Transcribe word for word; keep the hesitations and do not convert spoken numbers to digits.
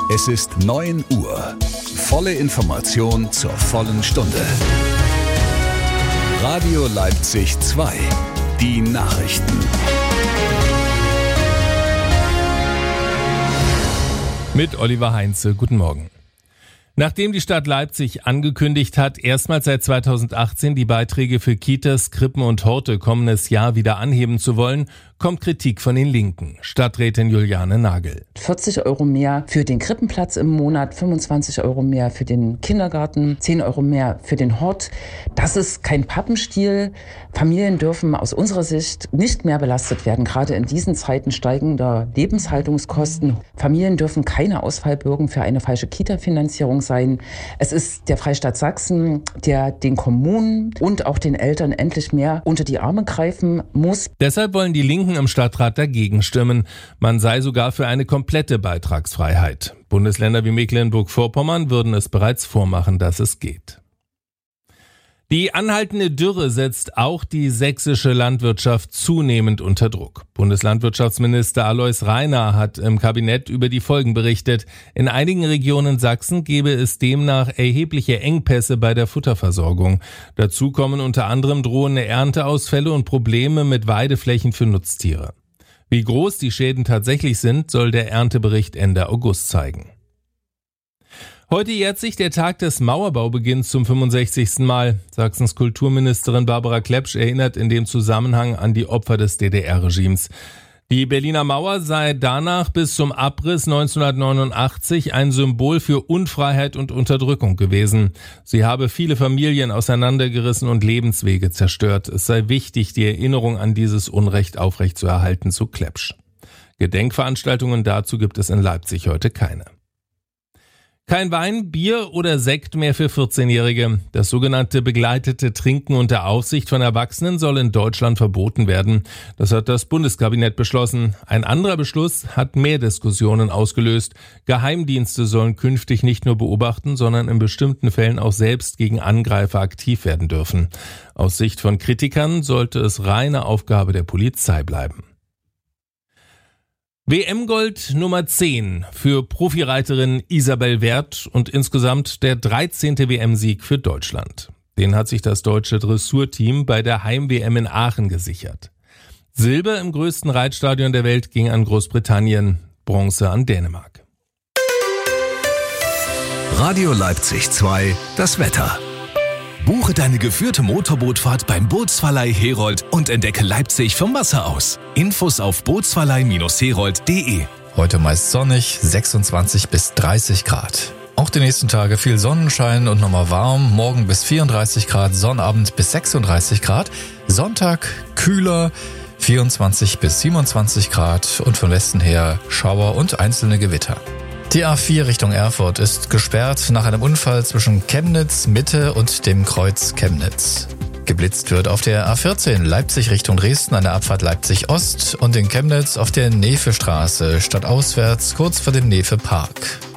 Es ist neun Uhr. Volle Information zur vollen Stunde. Radio Leipzig zwei. Die Nachrichten. Mit Oliver Heinze. Guten Morgen. Nachdem die Stadt Leipzig angekündigt hat, erstmals seit zweitausendachtzehn die Beiträge für Kitas, Krippen und Horte kommendes Jahr wieder anheben zu wollen, kommt Kritik von den Linken. Stadträtin Juliane Nagel. vierzig Euro mehr für den Krippenplatz im Monat, fünfundzwanzig Euro mehr für den Kindergarten, zehn Euro mehr für den Hort. Das ist kein Pappenstiel. Familien dürfen aus unserer Sicht nicht mehr belastet werden, gerade in diesen Zeiten steigender Lebenshaltungskosten. Familien dürfen keine Ausfallbürgen für eine falsche Kita-Finanzierung sein. Es ist der Freistaat Sachsen, der den Kommunen und auch den Eltern endlich mehr unter die Arme greifen muss. Deshalb wollen die Linken im Stadtrat dagegen stimmen. Man sei sogar für eine komplette Beitragsfreiheit. Bundesländer wie Mecklenburg-Vorpommern würden es bereits vormachen, dass es geht. Die anhaltende Dürre setzt auch die sächsische Landwirtschaft zunehmend unter Druck. Bundeslandwirtschaftsminister Alois Rainer hat im Kabinett über die Folgen berichtet. In einigen Regionen Sachsen gebe es demnach erhebliche Engpässe bei der Futterversorgung. Dazu kommen unter anderem drohende Ernteausfälle und Probleme mit Weideflächen für Nutztiere. Wie groß die Schäden tatsächlich sind, soll der Erntebericht Ende August zeigen. Heute jährt sich der Tag des Mauerbaubeginns zum fünfundsechzigsten Mal. Sachsens Kulturministerin Barbara Klepsch erinnert in dem Zusammenhang an die Opfer des D D R-Regimes. Die Berliner Mauer sei danach bis zum Abriss neunzehnhundertneunundachtzig ein Symbol für Unfreiheit und Unterdrückung gewesen. Sie habe viele Familien auseinandergerissen und Lebenswege zerstört. Es sei wichtig, die Erinnerung an dieses Unrecht aufrechtzuerhalten, so Klepsch. Gedenkveranstaltungen dazu gibt es in Leipzig heute keine. Kein Wein, Bier oder Sekt mehr für vierzehnjährige. Das sogenannte begleitete Trinken unter Aufsicht von Erwachsenen soll in Deutschland verboten werden. Das hat das Bundeskabinett beschlossen. Ein anderer Beschluss hat mehr Diskussionen ausgelöst. Geheimdienste sollen künftig nicht nur beobachten, sondern in bestimmten Fällen auch selbst gegen Angreifer aktiv werden dürfen. Aus Sicht von Kritikern sollte es reine Aufgabe der Polizei bleiben. W M-Gold Nummer zehn für Profireiterin Isabel Werth und insgesamt der dreizehnte W M-Sieg für Deutschland. Den hat sich das deutsche Dressurteam bei der Heim-W M in Aachen gesichert. Silber im größten Reitstadion der Welt ging an Großbritannien, Bronze an Dänemark. Radio Leipzig zwei, das Wetter. Buche deine geführte Motorbootfahrt beim Bootsverleih Herold und entdecke Leipzig vom Wasser aus. Infos auf bootsverleih Herold punkt de. Heute meist sonnig, sechsundzwanzig bis dreißig Grad. Auch die nächsten Tage viel Sonnenschein und nochmal warm. Morgen bis vierunddreißig Grad, Sonnabend bis sechsunddreißig Grad. Sonntag kühler, vierundzwanzig bis siebenundzwanzig Grad und von Westen her Schauer und einzelne Gewitter. Die A vier Richtung Erfurt ist gesperrt nach einem Unfall zwischen Chemnitz Mitte und dem Kreuz Chemnitz. Geblitzt wird auf der A vierzehn Leipzig Richtung Dresden an der Abfahrt Leipzig Ost und in Chemnitz auf der Nefe-Straße stadtauswärts kurz vor dem Nefe Park.